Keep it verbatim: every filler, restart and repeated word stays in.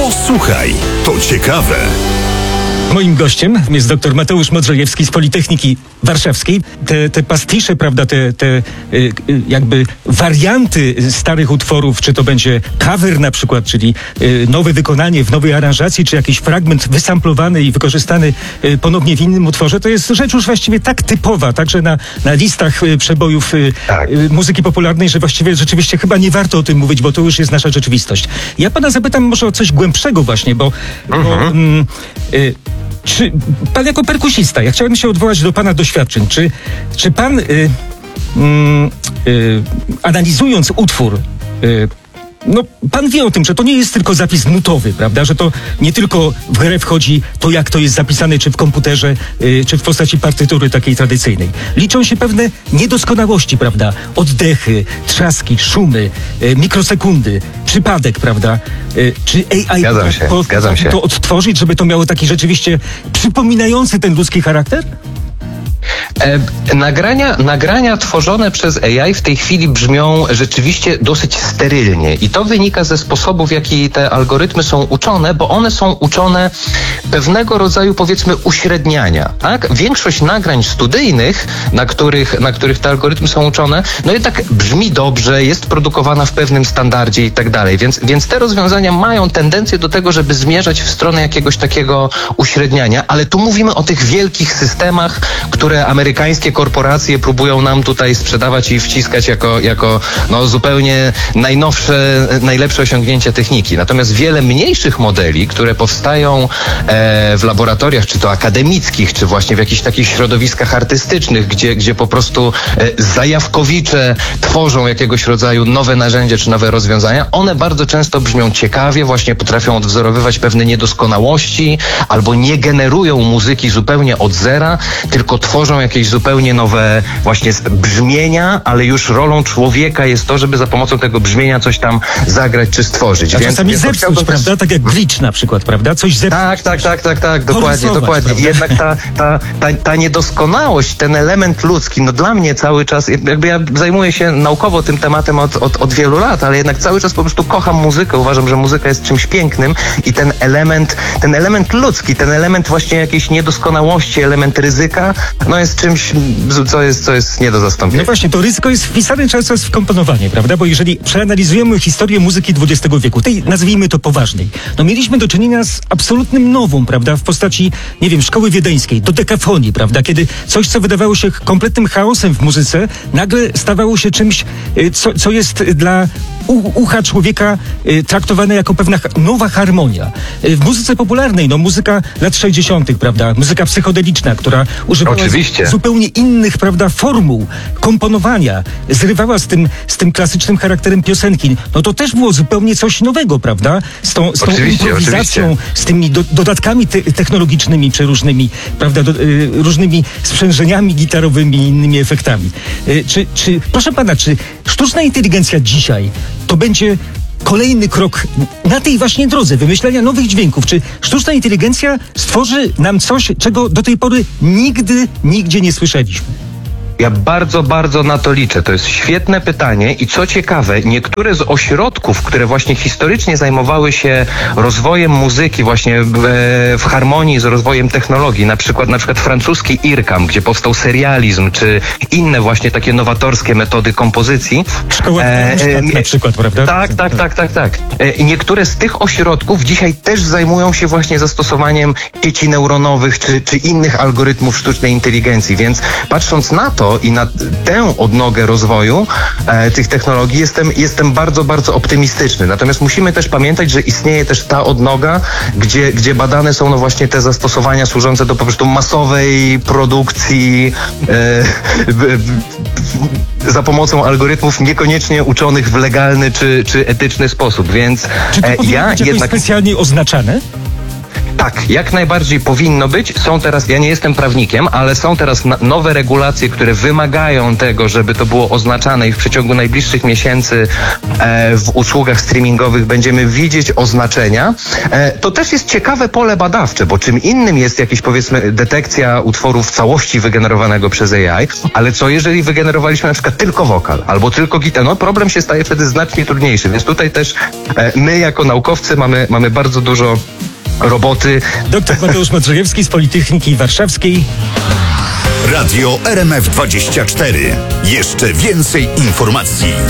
Posłuchaj, to ciekawe. Moim gościem jest dr Mateusz Modrzejewski z Politechniki Warszawskiej. Te, te pastisze, prawda, te, te y, y, jakby warianty starych utworów, czy to będzie cover na przykład, czyli y, nowe wykonanie w nowej aranżacji, czy jakiś fragment wysamplowany i wykorzystany y, ponownie w innym utworze, to jest rzecz już właściwie tak typowa, także na, na listach y, przebojów y, tak. y, muzyki popularnej, że właściwie rzeczywiście chyba nie warto o tym mówić, bo to już jest nasza rzeczywistość. Ja pana zapytam może o coś głębszego właśnie, bo... Mhm. bo mm, y, Czy pan jako perkusista, ja chciałem się odwołać do pana doświadczeń, czy, czy pan y, y, y, analizując utwór, y, no pan wie o tym, że to nie jest tylko zapis nutowy, prawda, że to nie tylko w grę wchodzi to, jak to jest zapisane, czy w komputerze, y, czy w postaci partytury takiej tradycyjnej. Liczą się pewne niedoskonałości, prawda, oddechy, trzaski, szumy, y, mikrosekundy, przypadek, prawda, y, czy A I Zgadzam się, po, zgadzam się. to odtworzyć, żeby to miało taki rzeczywiście przypominający ten ludzki charakter? E, nagrania, nagrania tworzone przez A I w tej chwili brzmią rzeczywiście dosyć sterylnie i to wynika ze sposobu, w jaki te algorytmy są uczone, bo one są uczone pewnego rodzaju, powiedzmy, uśredniania, tak? Większość nagrań studyjnych, na których, na których te algorytmy są uczone, no jednak brzmi dobrze, jest produkowana w pewnym standardzie i tak dalej, więc, więc te rozwiązania mają tendencję do tego, żeby zmierzać w stronę jakiegoś takiego uśredniania, ale tu mówimy o tych wielkich systemach, które amerykańskie korporacje próbują nam tutaj sprzedawać i wciskać jako, jako no, zupełnie najnowsze, najlepsze osiągnięcia techniki. Natomiast wiele mniejszych modeli, które powstają e, w laboratoriach, czy to akademickich, czy właśnie w jakichś takich środowiskach artystycznych, gdzie, gdzie po prostu e, zajawkowicze tworzą jakiegoś rodzaju nowe narzędzia, czy nowe rozwiązania, one bardzo często brzmią ciekawie, właśnie potrafią odwzorowywać pewne niedoskonałości, albo nie generują muzyki zupełnie od zera, tylko tworzą jakieś zupełnie nowe właśnie brzmienia, ale już rolą człowieka jest to, żeby za pomocą tego brzmienia coś tam zagrać czy stworzyć. A więc, czasami więc zepsuć, też... prawda? Tak jak glitch na przykład, prawda? Coś zepsuć. Tak, tak, tak, tak, tak, dokładnie, dokładnie. Prawda? Jednak ta, ta, ta, ta niedoskonałość, ten element ludzki, no dla mnie cały czas, jakby ja zajmuję się naukowo tym tematem od, od, od wielu lat, ale jednak cały czas po prostu kocham muzykę, uważam, że muzyka jest czymś pięknym i ten element, ten element ludzki, ten element właśnie jakiejś niedoskonałości, element ryzyka, no jest czymś, co jest, co jest nie do zastąpienia. No właśnie, to ryzyko jest wpisane cały czas w komponowanie, prawda? Bo jeżeli przeanalizujemy historię muzyki dwudziestego wieku, tej nazwijmy to poważnej, no mieliśmy do czynienia z absolutnym nowum, prawda? W postaci, nie wiem, szkoły wiedeńskiej, dodekafonii, prawda? Kiedy coś, co wydawało się kompletnym chaosem w muzyce, nagle stawało się czymś, co, co jest dla ucha człowieka traktowane jako pewna nowa harmonia. W muzyce popularnej, no muzyka lat sześćdziesiątych, prawda? Muzyka psychodeliczna, która używała Oczywiście. zupełnie innych, prawda, formuł komponowania, zrywała z tym, z tym klasycznym charakterem piosenki. No to też było zupełnie coś nowego, prawda? Z tą, z tą Oczywiście, improwizacją, oczywiście. z tymi do, dodatkami te, technologicznymi przeróżnymi, prawda, do, y, różnymi sprzężeniami gitarowymi i innymi efektami. Y, czy, czy, proszę pana, czy sztuczna inteligencja dzisiaj to będzie kolejny krok na tej właśnie drodze wymyślania nowych dźwięków? Czy sztuczna inteligencja stworzy nam coś, czego do tej pory nigdy, nigdzie nie słyszeliśmy? Ja bardzo, bardzo na to liczę. To jest świetne pytanie i co ciekawe, niektóre z ośrodków, które właśnie historycznie zajmowały się rozwojem muzyki właśnie w, w harmonii z rozwojem technologii, na przykład, na przykład francuski I R C A M, gdzie powstał serializm, czy inne właśnie takie nowatorskie metody kompozycji. Szkoła e, e, na przykład, prawda? Tak, tak, tak, tak, tak. E, niektóre z tych ośrodków dzisiaj też zajmują się właśnie zastosowaniem sieci neuronowych, czy, czy innych algorytmów sztucznej inteligencji, więc patrząc na to, i na tę odnogę rozwoju e, tych technologii jestem, jestem bardzo, bardzo optymistyczny. Natomiast musimy też pamiętać, że istnieje też ta odnoga, gdzie, gdzie badane są no właśnie te zastosowania służące do po prostu masowej produkcji e, b, b, za pomocą algorytmów niekoniecznie uczonych w legalny czy, czy etyczny sposób. Więc czy to e, powinno ja być jakoś jednak specjalnie oznaczane? Tak, jak najbardziej powinno być. Są teraz, ja nie jestem prawnikiem, ale są teraz na, nowe regulacje, które wymagają tego, żeby to było oznaczane i w przeciągu najbliższych miesięcy e, w usługach streamingowych będziemy widzieć oznaczenia. E, to też jest ciekawe pole badawcze, bo czym innym jest jakieś, powiedzmy, detekcja utworu w całości wygenerowanego przez A I, ale co jeżeli wygenerowaliśmy na przykład tylko wokal albo tylko gitarę? No problem się staje wtedy znacznie trudniejszy, więc tutaj też e, my jako naukowcy mamy, mamy bardzo dużo roboty. Doktor Mateusz Modrzejewski z Politechniki Warszawskiej. Radio R M F dwadzieścia cztery. Jeszcze więcej informacji.